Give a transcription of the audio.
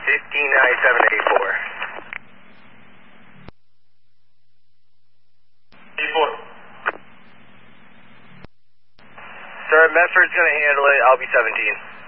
159784. 84. Sir, Medford's going to handle it. I'll be 17.